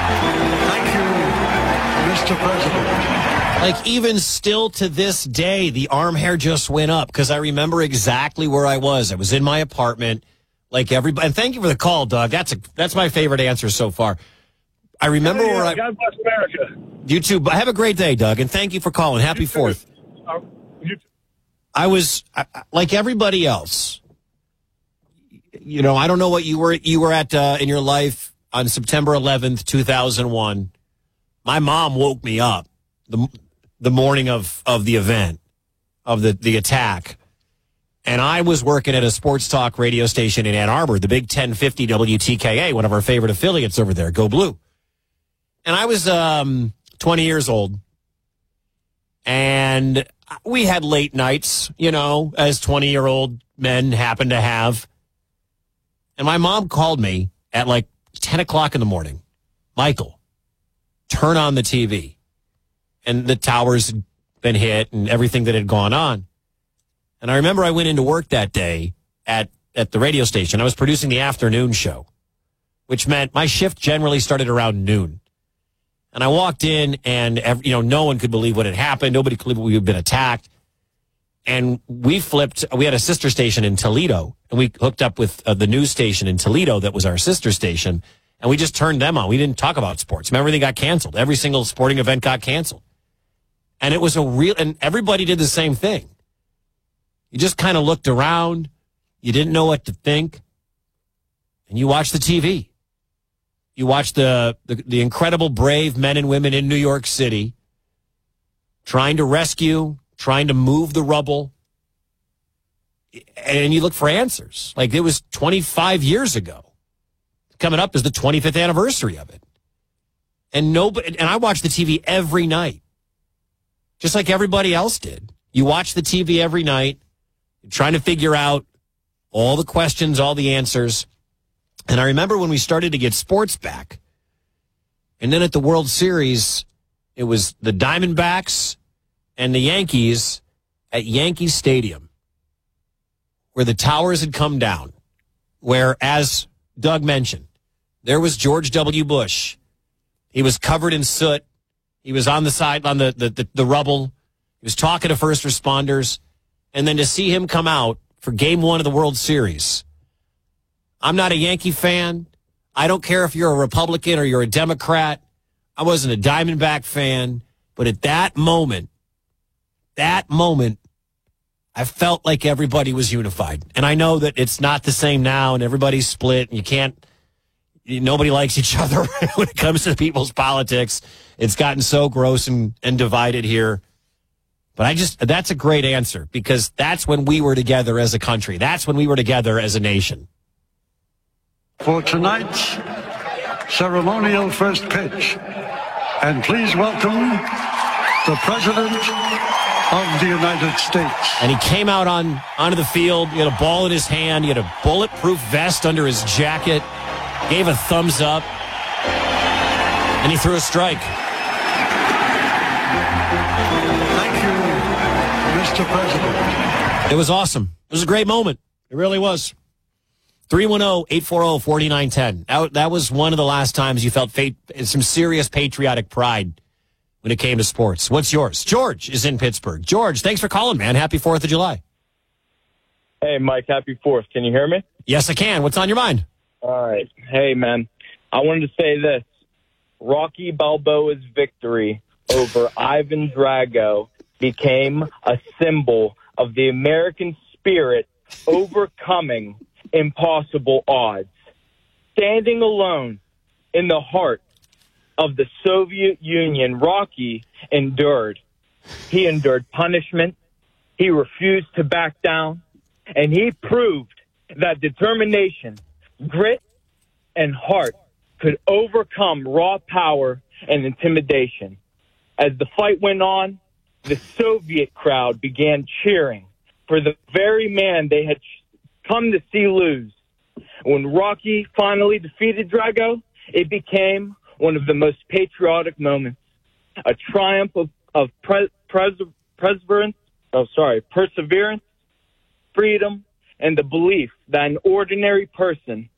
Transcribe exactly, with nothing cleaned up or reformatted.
Thank you, Mister President. Like, even still to this day, the arm hair just went up because I remember exactly where I was. I was in my apartment, like everybody. And thank you for the call, Doug. That's a that's my favorite answer so far. I remember yeah, where I. God bless America. You too. Have a great day, Doug, and thank you for calling. Happy You too. Fourth. Uh, you too. I was I, like everybody else. You know, I don't know what you were you were at uh, in your life on September eleventh, two thousand one. My mom woke me up the the morning of, of the event, of the, the attack. And I was working at a sports talk radio station in Ann Arbor, the big ten fifty W T K A, one of our favorite affiliates over there, Go Blue. And I was um, twenty years old. And we had late nights, you know, as twenty-year-old men happen to have. And my mom called me at like ten o'clock in the morning. Michael, turn on the T V. And the towers had been hit and everything that had gone on. And I remember I went into work that day at, at the radio station. I was producing the afternoon show, which meant my shift generally started around noon. And I walked in and, you know, no one could believe what had happened. Nobody could believe we had been attacked. And we flipped. We had a sister station in Toledo, and we hooked up with uh, the news station in Toledo that was our sister station. And we just turned them on. We didn't talk about sports. Remember, everything got canceled. Every single sporting event got canceled. And it was a real, and everybody did the same thing. You just kind of looked around. You didn't know what to think. And you watched the T V. You watched the, the, the incredible, brave men and women in New York City trying to rescue, trying to move the rubble. And you look for answers. Like, it was twenty-five years ago. Coming up is the twenty-fifth anniversary of it. And nobody, and I watched the T V every night. Just like everybody else did. You watch the T V every night, trying to figure out all the questions, all the answers. And I remember when we started to get sports back, and then at the World Series, it was the Diamondbacks and the Yankees at Yankee Stadium, where the towers had come down, where, as Doug mentioned, there was George W. Bush. He was covered in soot. He was on the side, on the, the, the, the rubble. He was talking to first responders. And then to see him come out for game one of the World Series. I'm not a Yankee fan. I don't care if you're a Republican or you're a Democrat. I wasn't a Diamondback fan. But at that moment, that moment, I felt like everybody was unified. And I know that it's not the same now and everybody's split and you can't, nobody likes each other when it comes to people's politics. It's gotten so gross and, and divided here. But I just, that's a great answer because that's when we were together as a country. That's when we were together as a nation. For tonight's ceremonial first pitch, and please welcome the President of the United States. And he came out on onto the field. He had a ball in his hand. He had a bulletproof vest under his jacket. Gave a thumbs up. And he threw a strike. Thank you, Mister President. It was awesome. It was a great moment. It really was. three one zero, eight four zero, four nine one zero. That, that was one of the last times you felt fate, some serious patriotic pride when it came to sports. What's yours? George is in Pittsburgh. George, thanks for calling, man. Happy fourth of July. Hey, Mike, happy fourth. Can you hear me? Yes, I can. What's on your mind? All right. Hey, man, I wanted to say this. Rocky Balboa's victory over Ivan Drago became a symbol of the American spirit overcoming impossible odds. Standing alone in the heart of the Soviet Union, Rocky endured. He endured punishment. He refused to back down. And he proved that determination, grit, and heart could overcome raw power and intimidation. As the fight went on, the Soviet crowd began cheering for the very man they had come to see lose. When Rocky finally defeated Drago, it became one of the most patriotic moments, a triumph of, of pre, pres, perseverance, oh, sorry, perseverance, freedom, and the belief that an ordinary person